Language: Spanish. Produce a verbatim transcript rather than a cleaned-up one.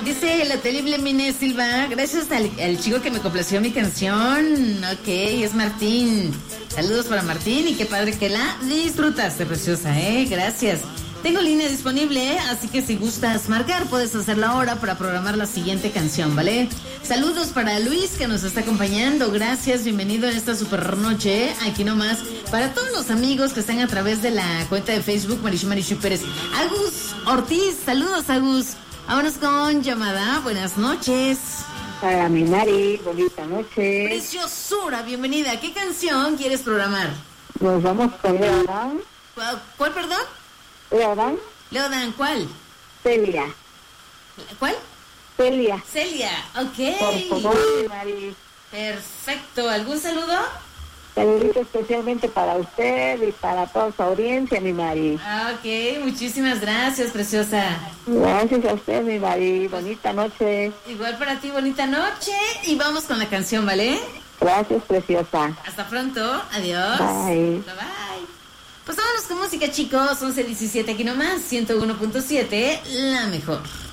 Dice la terrible Mine Silva, gracias al, al chico que me complació mi canción. Ok, es Martín. Saludos para Martín y qué padre que la disfrutaste, preciosa, ¿eh? Gracias. Tengo línea disponible, ¿eh? Así que si gustas marcar, puedes hacerlo ahora para programar la siguiente canción, ¿vale? Saludos para Luis que nos está acompañando. Gracias, bienvenido en esta super noche, ¿eh? Aquí nomás. Para todos los amigos que están a través de la cuenta de Facebook, Marichu Marichu Pérez. Agus Ortiz, saludos, Agus. Vámonos con llamada. Buenas noches. Para mi Mari, bonita noche. Preciosura, bienvenida. ¿Qué canción quieres programar? Nos vamos con Leodán. ¿Cuál, perdón? Leodán. Leodán, ¿cuál? Celia. ¿Cuál? Celia. Celia, ok. Por favor, mi Mari. Perfecto. ¿Algún saludo? Saludito especialmente para usted y para toda su audiencia, mi Mari. Ah, ok, muchísimas gracias, preciosa. Gracias a usted, mi Mari. Bonita noche. Igual para ti, bonita noche. Y vamos con la canción, ¿vale? Gracias, preciosa. Hasta pronto. Adiós. Bye. Bye, bye. Pues vámonos con música, chicos. once diecisiete aquí nomás. ciento uno punto siete, la mejor.